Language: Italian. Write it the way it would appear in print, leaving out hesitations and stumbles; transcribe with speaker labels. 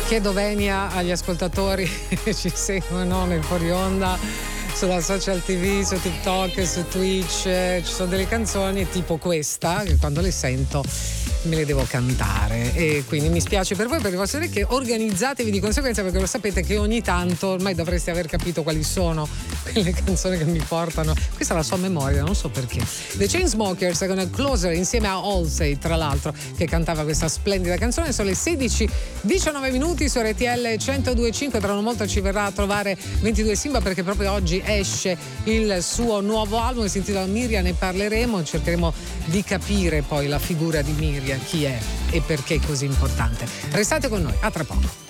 Speaker 1: Chiedo venia agli ascoltatori che ci seguono nel fuori onda, sulla social TV, su TikTok, su Twitch. Ci sono delle canzoni tipo questa che quando le sento me le devo cantare, e quindi mi spiace per voi, per le vostre orecchie. Organizzatevi di conseguenza, perché lo sapete che ogni tanto ormai dovreste aver capito quali sono quelle canzoni che mi portano. Questa è la sua memoria, non so perché. The Chainsmokers con a Closer insieme a Halsey, tra l'altro, che cantava questa splendida canzone. Sono le 16:19 su RTL 102.5. Tra non molto ci verrà a trovare 22 Simba, perché proprio oggi esce il suo nuovo album che si intitola Miriam. Ne parleremo, cercheremo di capire poi la figura di Miriam, chi è e perché è così importante. Restate con noi, a tra poco.